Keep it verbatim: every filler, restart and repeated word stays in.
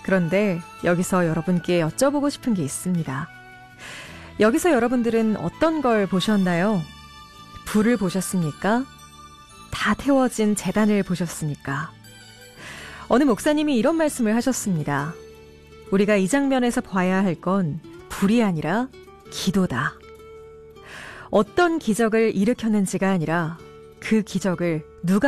그런데 여기서 여러분께 여쭤보고 싶은 게 있습니다. 여기서 여러분들은 어떤 걸 보셨나요? 불을 보셨습니까? 다 태워진 제단을 보셨습니까? 어느 목사님이 이런 말씀을 하셨습니다. 우리가 이 장면에서 봐야 할 건 불이 아니라 기도다. 어떤 기적을 일으켰는지가 아니라 그 기적을 누가